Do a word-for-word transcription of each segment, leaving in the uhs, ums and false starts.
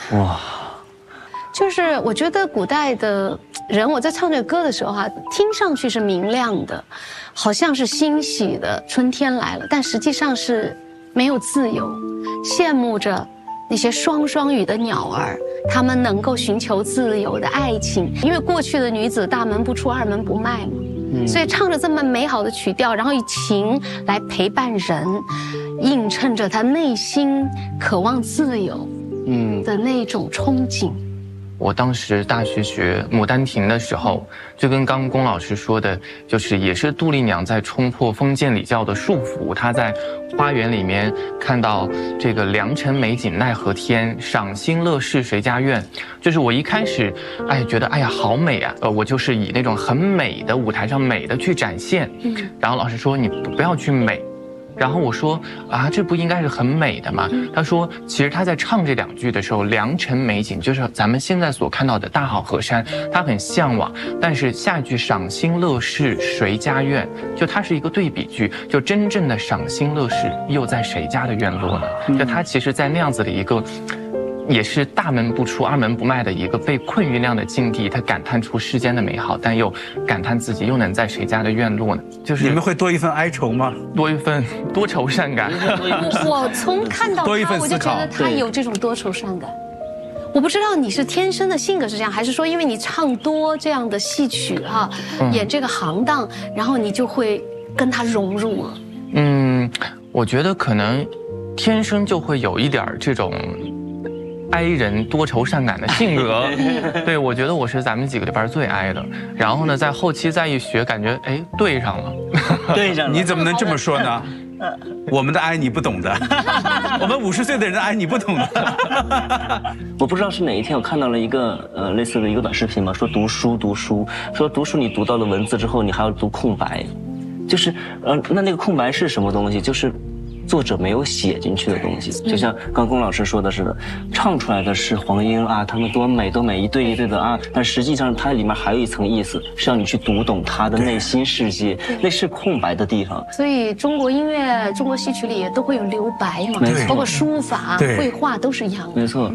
哇， 就是我觉得古代的人，我在唱这个歌的时候哈、啊，听上去是明亮的，好像是欣喜的，春天来了，但实际上是没有自由，羡慕着那些双双语的鸟儿，他们能够寻求自由的爱情。因为过去的女子大门不出二门不迈嘛，嗯、所以唱着这么美好的曲调，然后以情来陪伴人，映衬着他内心渴望自由嗯的那种憧憬。 我当时大学学《牡丹亭》的时候，就跟刚龚老师说的，就是也是杜丽娘在冲破封建礼教的束缚，她在花园里面看到这个良辰美景奈何天，赏心乐事谁家院。就是我一开始，哎，觉得哎呀好美啊，呃，我就是以那种很美的舞台上美的去展现，嗯，然后老师说你不要去美。然后我说啊，这不应该是很美的吗？他说，其实他在唱这两句的时候，良辰美景就是咱们现在所看到的大好河山，他很向往。但是下一句赏心乐事谁家院，就它是一个对比句，就真正的赏心乐事又在谁家的院落呢？就他其实，在那样子的一个。也是大门不出二门不迈的一个被困于那样的境地，他感叹出世间的美好，但又感叹自己又能在谁家的院落呢？就是你们会多一份哀愁吗？ 多一份多愁善感。 我从看到他，我就觉得他有这种多愁善感。我不知道你是天生的性格是这样，还是说因为你唱多这样的戏曲哈、啊，嗯、演这个行当，然后你就会跟他融入了。 嗯，我觉得可能天生就会有一点这种。哀人多愁善感的性格，对，我觉得我是咱们几个里边最哀的。然后呢，在后期再一学，感觉哎对上了， 对上了。 你怎么能这么说呢？我们的哀你不懂的，我们五十岁的人的哀你不懂的。 我不知道是哪一天我看到了一个呃类似的一个短视频嘛，说读书读书，说读书你读到了文字之后，你还要读空白，就是呃那那个空白是什么东西？就是作者没有写进去的东西，就像刚龚老师说的似的，唱出来的是黄莺啊，他们多美多美，一对一对的啊，但实际上它里面还有一层意思，是让你去读懂他的内心世界，那是空白的地方。 所以中国音乐、中国戏曲里也都会有留白嘛，包括书法、绘画都是一样的。 没错。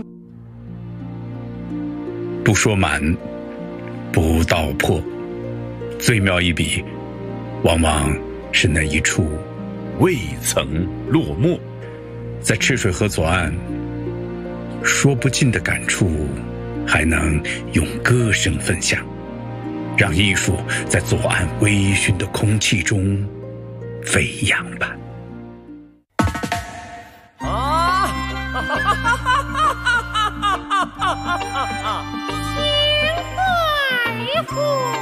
不说满，不道破，最妙一笔，往往是那一处。未曾落墨，在赤水河左岸，说不尽的感触，还能用歌声分享，让艺术在左岸微醺的空气中飞扬吧。 啊！哈哈哈哈哈哈哈哈哈！情怀护。